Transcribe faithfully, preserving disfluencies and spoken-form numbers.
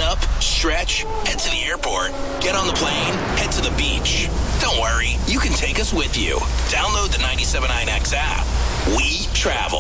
up, stretch, head to the airport, get on the plane, head to the beach. Don't worry, you can take us with you. Download the ninety-seven point nine X app. We travel.